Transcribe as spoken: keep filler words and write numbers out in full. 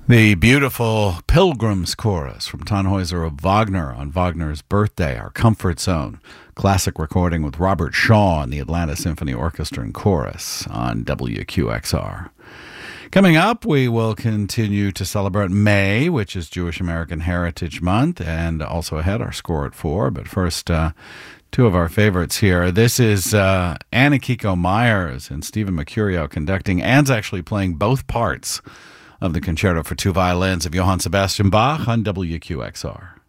The beautiful Pilgrim's Chorus from Tannhäuser of Wagner on Wagner's birthday, our comfort zone. Classic recording with Robert Shaw and the Atlanta Symphony Orchestra and Chorus on W Q X R. Coming up, we will continue to celebrate May, which is Jewish American Heritage Month, and also ahead our score at four. But first, uh, two of our favorites here. This is uh, Anna Kiko Myers and Stephen Mercurio conducting. Anne's actually playing both parts of the Concerto for Two Violins of Johann Sebastian Bach on W Q X R.